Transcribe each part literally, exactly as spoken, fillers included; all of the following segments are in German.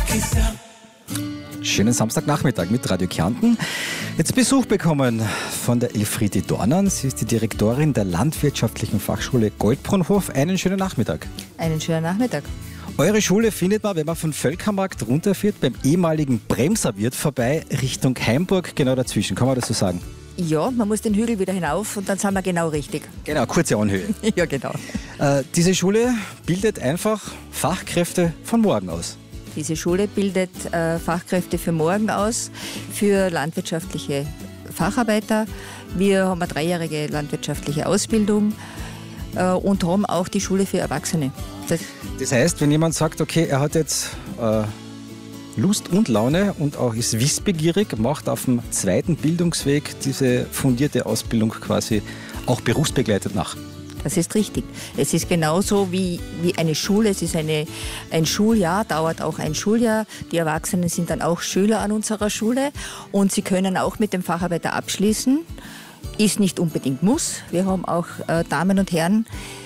Schönen Samstagnachmittag mit Radio Kärnten. Jetzt Besuch bekommen von der Elfriede Dornan. Sie ist die Direktorin der Landwirtschaftlichen Fachschule Goldbrunhof. Einen schönen Nachmittag. Einen schönen Nachmittag. Eure Schule findet man, wenn man von Völkermarkt runterfährt, beim ehemaligen Bremserwirt vorbei, Richtung Heimburg, genau dazwischen. Kann man das so sagen? Ja, man muss den Hügel wieder hinauf und dann sind wir genau richtig. Genau, kurze Anhöhe. Ja, genau. Äh, diese Schule bildet einfach Fachkräfte von morgen aus. Diese Schule bildet äh, Fachkräfte für morgen aus, für landwirtschaftliche Facharbeiter. Wir haben eine dreijährige landwirtschaftliche Ausbildung äh, und haben auch die Schule für Erwachsene. Das, das heißt, wenn jemand sagt, okay, er hat jetzt äh, Lust und Laune und auch ist wissbegierig, macht auf dem zweiten Bildungsweg diese fundierte Ausbildung quasi auch berufsbegleitet nach. Das ist richtig. Es ist genauso wie, wie eine Schule. Es ist eine, ein Schuljahr, dauert auch ein Schuljahr. Die Erwachsenen sind dann auch Schüler an unserer Schule und sie können auch mit dem Facharbeiter abschließen. Ist nicht unbedingt muss. Wir haben auch äh, Damen und Herren,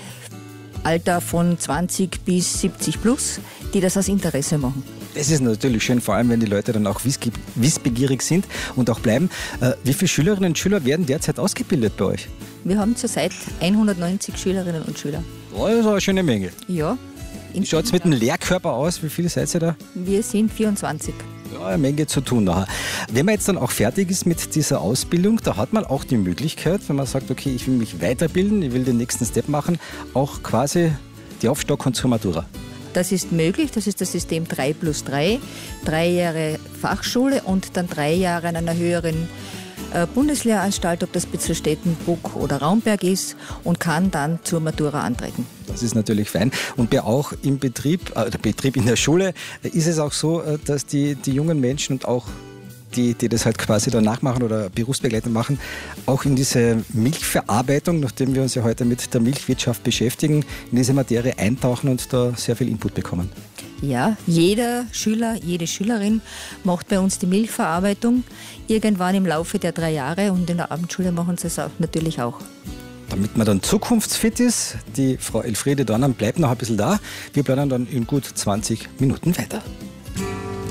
Alter von zwanzig bis siebzig plus, die das aus Interesse machen. Das ist natürlich schön, vor allem wenn die Leute dann auch wissbegierig sind und auch bleiben. Äh, wie viele Schülerinnen und Schüler werden derzeit ausgebildet bei euch? Wir haben zurzeit hundertneunzig Schülerinnen und Schüler. Oh, das ist eine schöne Menge. Ja. Wie schaut es mit dem Lehrkörper aus? Wie viele seid ihr da? Wir sind vierundzwanzig. Ja, eine Menge zu tun nachher. Wenn man jetzt dann auch fertig ist mit dieser Ausbildung, da hat man auch die Möglichkeit, wenn man sagt, okay, ich will mich weiterbilden, ich will den nächsten Step machen, auch quasi die Aufstockung zur Matura. Das ist möglich, das ist das System drei plus drei. Drei Jahre Fachschule und dann drei Jahre an einer höheren äh, Bundeslehranstalt, ob das Bitzelstetten, Bruck oder Raumberg ist, und kann dann zur Matura antreten. Das ist natürlich fein. Und bei auch im Betrieb, äh, der Betrieb in der Schule, äh, ist es auch so, äh, dass die, die jungen Menschen und auch die, die das halt quasi danach machen oder berufsbegleitend machen, auch in diese Milchverarbeitung, nachdem wir uns ja heute mit der Milchwirtschaft beschäftigen, in diese Materie eintauchen und da sehr viel Input bekommen. Ja, jeder Schüler, jede Schülerin macht bei uns die Milchverarbeitung irgendwann im Laufe der drei Jahre und in der Abendschule machen sie es auch natürlich auch. Damit man dann zukunftsfit ist, die Frau Elfriede Dornan bleibt noch ein bisschen da. Wir planen dann in gut zwanzig Minuten weiter.